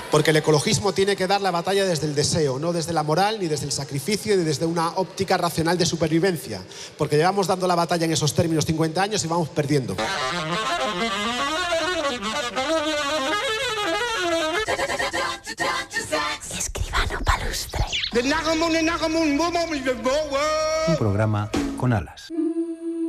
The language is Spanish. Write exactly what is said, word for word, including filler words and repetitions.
Porque el ecologismo tiene que dar la batalla desde el deseo, no desde la moral, ni desde el sacrificio, ni desde una óptica racional de supervivencia. Porque llevamos dando la batalla en esos términos cincuenta años y vamos perdiendo. Escribano Palustre. Un programa con alas.